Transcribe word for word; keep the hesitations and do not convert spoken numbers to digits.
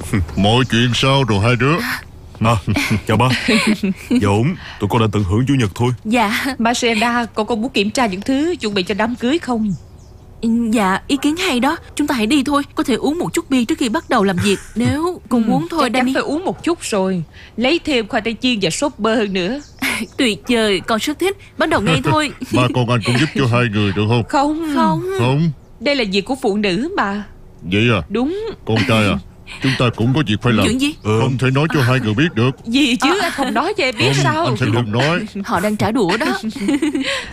Mọi chuyện sao rồi hai đứa? À, chào ba. Dạ ổn, tụi con đã tận hưởng chủ nhật thôi. Dạ. Marcela, con có muốn kiểm tra những thứ chuẩn bị cho đám cưới không? Dạ, ý kiến hay đó. Chúng ta hãy đi thôi. Có thể uống một chút bia trước khi bắt đầu làm việc. Nếu con muốn thôi, Chắc chắn Danny. phải uống một chút rồi. Lấy thêm khoai tây chiên và sốt bơ nữa. Tuyệt vời, con rất thích. Bắt đầu ngay thôi. Ba con anh cũng giúp cho hai người được không? Không. Không. Không. Đây là việc của phụ nữ mà. Vậy à? Đúng. Con trai à, chúng ta cũng có việc phải làm. Chuyện gì? Ừ. Không thể nói cho hai người biết được. Gì chứ, anh không nói cho em biết Không, sao? anh sẽ không nói. Họ đang trả đũa đó.